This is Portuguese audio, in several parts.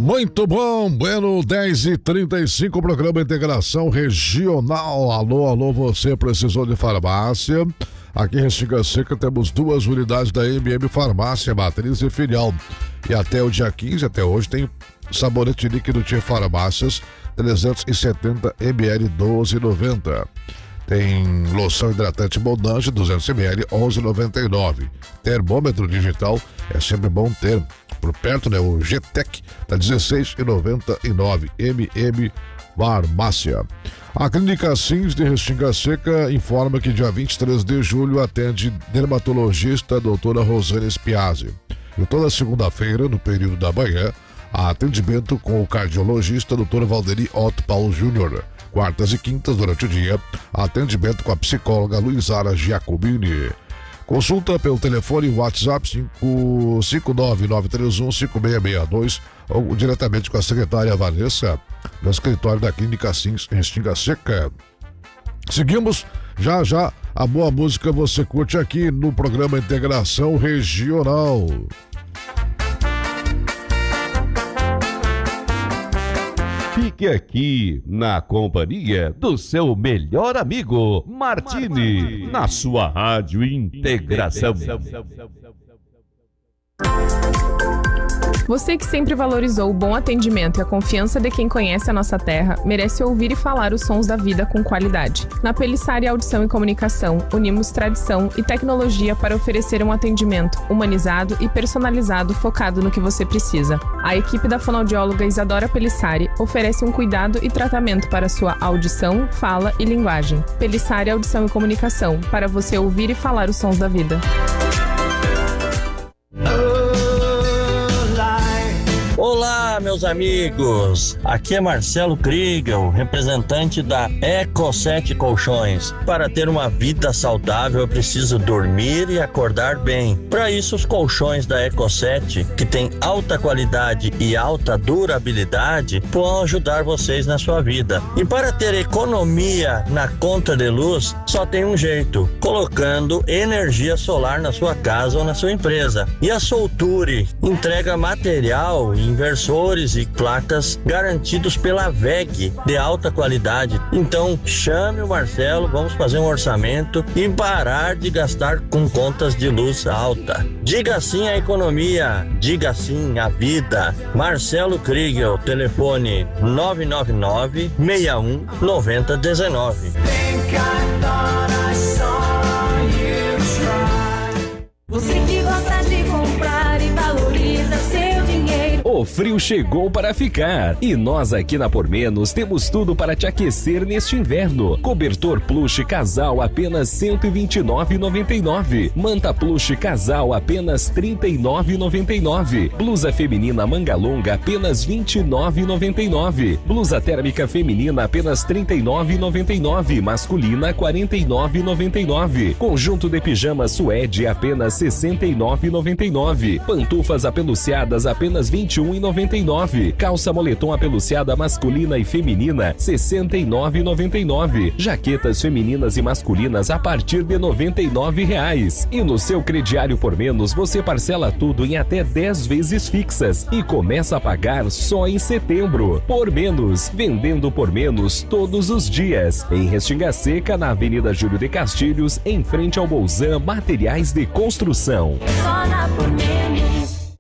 Muito bom, bueno, 10h35, programa Integração Regional. Alô, você precisou de farmácia? Aqui em Restinga Seca temos 2 unidades da MM Farmácia, matriz e filial. E até o dia 15, até hoje, tem sabonete líquido de farmácias, 370 ml, 12,90. Tem loção hidratante Monange, 200 ml, 11,99. Termômetro digital, é sempre bom ter. Por perto, né? O GTEC, tá 16,99. MM Farmácia. A Clínica Sims de Restinga Seca informa que dia 23 de julho atende dermatologista doutora Rosane Spiazzi. E toda segunda-feira, no período da manhã, há atendimento com o cardiologista doutor Valderi Otto Paulo Júnior. Quartas e quintas, durante o dia, atendimento com a psicóloga Luizara Giacomini. Consulta pelo telefone WhatsApp 559-931-5662 ou diretamente com a secretária Vanessa, no escritório da Clínica Sims em Restinga Seca. Seguimos, já a boa música você curte aqui no programa Integração Regional. Fique aqui na companhia do seu melhor amigo, Martini, na sua Rádio Integração. Você que sempre valorizou o bom atendimento e a confiança de quem conhece a nossa terra, merece ouvir e falar os sons da vida com qualidade. Na Pelissari Audição e Comunicação, unimos tradição e tecnologia para oferecer um atendimento humanizado e personalizado focado no que você precisa. A equipe da fonoaudióloga Isadora Pelissari oferece um cuidado e tratamento para sua audição, fala e linguagem. Pelissari Audição e Comunicação, para você ouvir e falar os sons da vida. Olá, meus amigos! Aqui é Marcelo Kriegel, representante da Eco7 Colchões. Para ter uma vida saudável, eu preciso dormir e acordar bem. Para isso, os colchões da Eco7, que tem alta qualidade e alta durabilidade, vão ajudar vocês na sua vida. E para ter economia na conta de luz, só tem um jeito: colocando energia solar na sua casa ou na sua empresa. E a Solture entrega material, inversores e placas garantidos pela WEG de alta qualidade. Então chame o Marcelo, vamos fazer um orçamento e parar de gastar com contas de luz alta. Diga sim à economia, diga sim à vida. Marcelo Kriegel, telefone 999 61 9019. Você que gosta de comprar e valoriza seu dinheiro. O frio chegou para ficar e nós aqui na Por Menos temos tudo para te aquecer neste inverno. Cobertor plush casal apenas R$ 129,99. Manta plush casal apenas R$ 39,99. Blusa feminina manga longa apenas R$ 29,99. Blusa térmica feminina apenas R$ 39,99. Masculina R$ 49,99. Conjunto de pijama suede apenas R$ 69,99. Pantufas apeluciadas apenas R$ 21,99. Calça moletom apeluciada masculina e feminina R$ 69,99. Jaquetas femininas e masculinas a partir de R$ 99,00. E no seu crediário Por Menos você parcela tudo em até 10 vezes fixas e começa a pagar só em setembro. Por Menos, vendendo por menos todos os dias. Em Restinga Seca, na Avenida Júlio de Castilhos, em frente ao Bolzan Materiais de Construção. Só na Por Menos.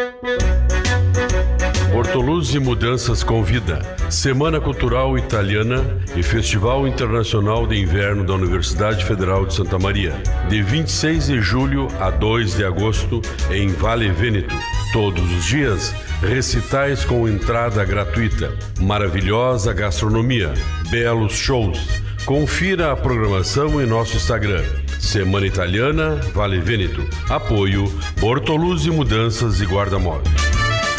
Bortoluzzi Mudanças convida. Semana Cultural Italiana e Festival Internacional de Inverno da Universidade Federal de Santa Maria, de 26 de julho a 2 de agosto em Vale Vêneto. Todos os dias, recitais com entrada gratuita, maravilhosa gastronomia, belos shows. Confira a programação em nosso Instagram. Semana Italiana, Vale Vêneto. Apoio Bortoluzzi Mudanças e Guarda-Móveis.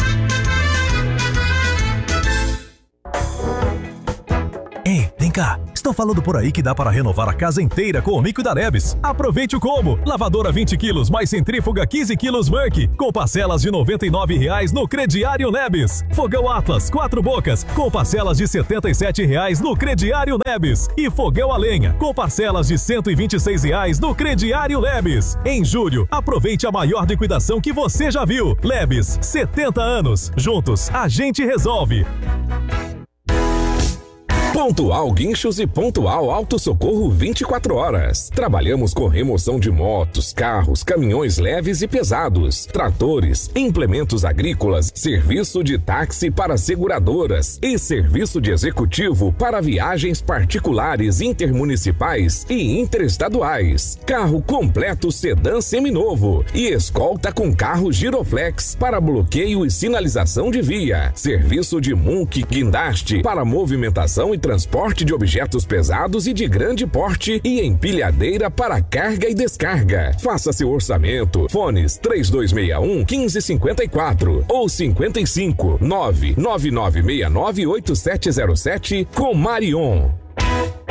Ei, vem cá. Estão falando por aí que dá para renovar a casa inteira com o mico da Lebes. Aproveite o combo. Lavadora 20 quilos mais centrífuga 15 quilos Merck, com parcelas de R$ 99,00 no crediário Lebes. Fogão Atlas 4 bocas, com parcelas de R$ 77,00 no crediário Lebes. E fogão a lenha, com parcelas de R$ 126,00 no crediário Lebes. Em julho, aproveite a maior liquidação que você já viu. Lebes, 70 anos. Juntos, a gente resolve. Pontual Guinchos e Pontual Auto Socorro 24 horas. Trabalhamos com remoção de motos, carros, caminhões leves e pesados, tratores, implementos agrícolas, serviço de táxi para seguradoras e serviço de executivo para viagens particulares, intermunicipais e interestaduais. Carro completo sedã seminovo e escolta com carro giroflex para bloqueio e sinalização de via. Serviço de MUNC guindaste para movimentação e transporte de objetos pesados e de grande porte e empilhadeira para carga e descarga. Faça seu orçamento. Fones 3261-1554 ou 55 999698707 com Marion.